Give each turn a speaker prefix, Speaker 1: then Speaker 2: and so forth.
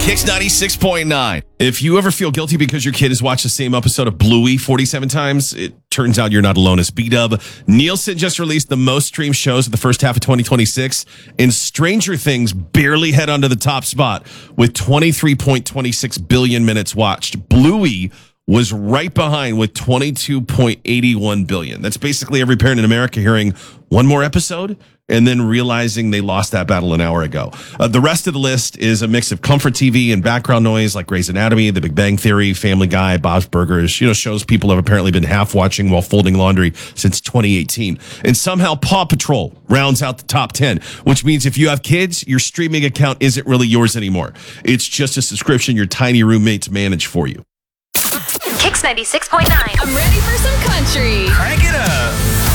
Speaker 1: Kicks 96.9. If you ever feel guilty because your kid has watched the same episode of Bluey 47 times, it turns out you're not alone. As B-Dub, Nielsen just released the most streamed shows of the first half of 2026, and Stranger Things barely head onto the top spot with 23.26 billion minutes watched. Bluey was right behind with 22.81 billion. That's basically every parent in America hearing one more episode and then realizing they lost that battle an hour ago. The rest of the list is a mix of comfort TV and background noise like Grey's Anatomy, The Big Bang Theory, Family Guy, Bob's Burgers, shows people have apparently been half watching while folding laundry since 2018. And somehow Paw Patrol rounds out the top 10, which means if you have kids, your streaming account isn't really yours anymore. It's just a subscription your tiny roommates manage for you.
Speaker 2: Kicks 96.9.
Speaker 3: I'm ready for some country.
Speaker 4: Crank it up.